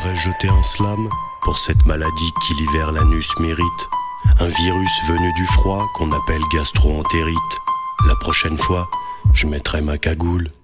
J'irai jeter un slam pour cette maladie qui l'hiver l'anus mérite. Un virus venu du froid qu'on appelle gastro-entérite. La prochaine fois, je mettrai ma cagoule.